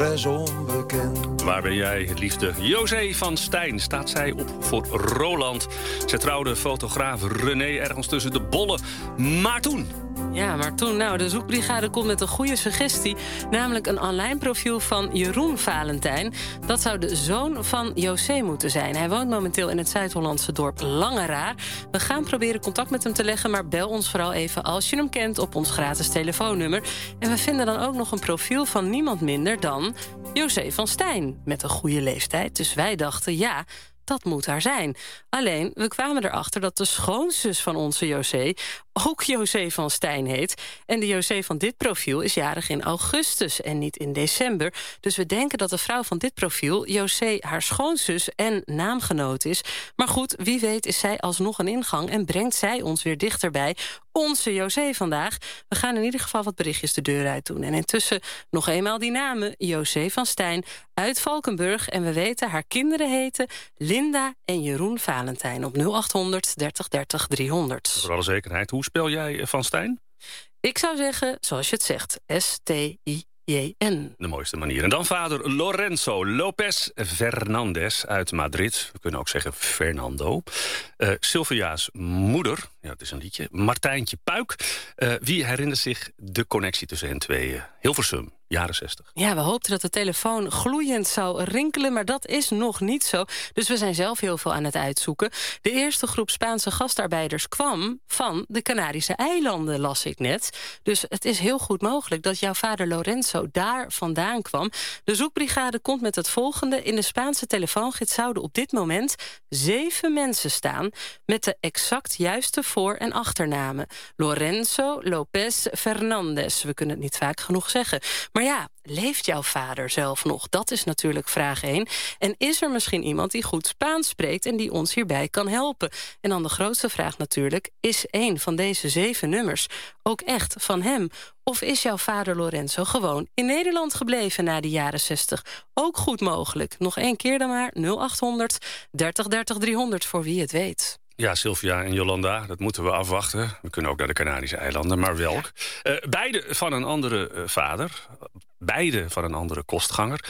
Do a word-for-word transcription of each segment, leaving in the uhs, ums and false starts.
is onbekend. Waar ben jij, liefde? José van Stijn staat zij op voor Roland. Zij trouwde fotograaf René ergens tussen de bollen. Maar toen... Ja, maar toen, nou, de zoekbrigade komt met een goede suggestie. Namelijk een online profiel van Jeroen Valentijn. Dat zou de zoon van José moeten zijn. Hij woont momenteel in het Zuid-Hollandse dorp Langeraar. We gaan proberen contact met hem te leggen, maar bel ons vooral even als je hem kent op ons gratis telefoonnummer. En we vinden dan ook nog een profiel van niemand minder dan José van Stijn. Met een goede leeftijd, dus wij dachten, ja, dat moet haar zijn. Alleen, we kwamen erachter dat de schoonzus van onze José ook José van Stijn heet. En de José van dit profiel is jarig in augustus en niet in december. Dus we denken dat de vrouw van dit profiel José haar schoonzus en naamgenoot is. Maar goed, wie weet is zij alsnog een ingang en brengt zij ons weer dichterbij onze José vandaag. We gaan in ieder geval wat berichtjes de deur uit doen. En intussen nog eenmaal die namen. José van Stijn uit Valkenburg. En we weten, haar kinderen heten Linda en Jeroen Valentijn. Op nul achthonderd dertig dertig driehonderd. Voor alle zekerheid, hoe spel jij Van Stijn? Ik zou zeggen, zoals je het zegt, S T I J N. De mooiste manier. En dan vader Lorenzo Lopez Fernandez uit Madrid. We kunnen ook zeggen Fernando. Uh, Sylvia's moeder, ja, het is een liedje, Martijntje Puik. Uh, wie herinnert zich de connectie tussen hen tweeën? Hilversum, jaren zestig. Ja, we hoopten dat de telefoon gloeiend zou rinkelen, maar dat is nog niet zo. Dus we zijn zelf heel veel aan het uitzoeken. De eerste groep Spaanse gastarbeiders kwam van de Canarische eilanden, las ik net. Dus het is heel goed mogelijk dat jouw vader Lorenzo daar vandaan kwam. De zoekbrigade komt met het volgende. In de Spaanse telefoongids zouden op dit moment zeven mensen staan met de exact juiste voor- en achternamen. Lorenzo Lopez Fernandez. We kunnen het niet vaak genoeg zeggen. Maar ja, leeft jouw vader zelf nog? Dat is natuurlijk vraag één. En is er misschien iemand die goed Spaans spreekt en die ons hierbij kan helpen? En dan de grootste vraag natuurlijk, is één van deze zeven nummers ook echt van hem? Of is jouw vader Lorenzo gewoon in Nederland gebleven na de jaren zestig? Ook goed mogelijk. Nog één keer dan maar nul achthonderd dertig dertig driehonderd voor wie het weet. Ja, Sylvia en Jolanda, dat moeten we afwachten. We kunnen ook naar de Canarische eilanden, maar welk? Uh, beide van een andere uh, vader, beide van een andere kostganger.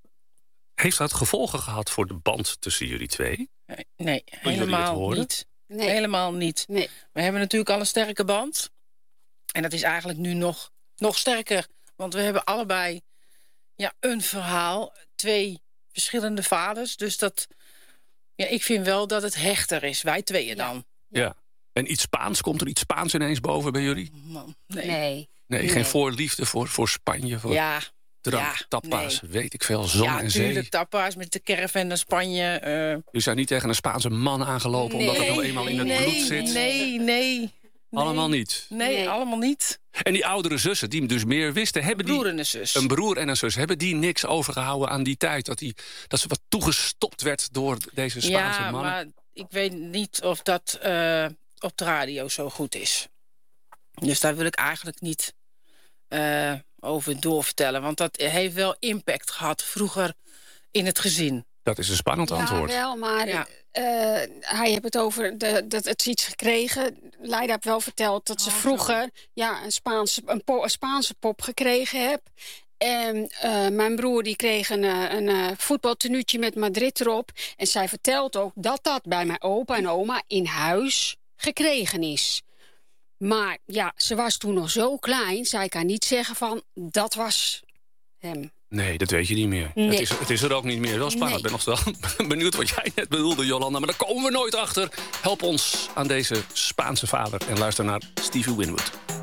Heeft dat gevolgen gehad voor de band tussen jullie twee? Nee, nee helemaal niet. Nee. Helemaal niet. Nee. We hebben natuurlijk al een sterke band. En dat is eigenlijk nu nog, nog sterker. Want we hebben allebei ja, een verhaal. Twee verschillende vaders. Dus dat, ja, ik vind wel dat het hechter is. Wij tweeën dan. Ja. ja. En iets Spaans? Komt er iets Spaans ineens boven bij jullie? Man, nee. Nee. Nee, geen nee. voorliefde voor, voor Spanje? Voor ja. drank, ja, tapa's, nee. weet ik veel, zon ja, en zee. Ja, tuurlijk, tapa's met de caravan naar Spanje. Uh... U zijn niet tegen een Spaanse man aangelopen... Nee, omdat het nou eenmaal in het nee, bloed zit? Nee, nee. Nee. Allemaal niet? Nee, nee, allemaal niet. En die oudere zussen, die dus meer wisten... hebben broer die, en een zus. Een broer en een zus. Hebben die niks overgehouden aan die tijd? Dat, die, dat ze wat toegestopt werd door deze Spaanse ja, mannen? Ja, maar ik weet niet of dat uh, op de radio zo goed is. Dus daar wil ik eigenlijk niet uh, over doorvertellen. Want dat heeft wel impact gehad vroeger in het gezin. Dat is een spannend ja, antwoord. Ja, wel, maar ja. uh, hij heeft het over de, dat het is iets gekregen. Leida heeft wel verteld dat ze oh, vroeger ja, een, Spaanse, een, po, een Spaanse pop gekregen heeft. En uh, mijn broer die kreeg een, een, een voetbaltenuutje met Madrid erop. En zij vertelt ook dat dat bij mijn opa en oma in huis gekregen is. Maar ja, ze was toen nog zo klein. Zij kan niet zeggen van, dat was hem. Nee, dat weet je niet meer. Nee. Het, is, het is er ook niet meer. Wel spannend. Nee. Ik ben nog wel benieuwd wat jij net bedoelde, Jolanda. Maar daar komen we nooit achter. Help ons aan deze Spaanse vader. En luister naar Stevie Winwood.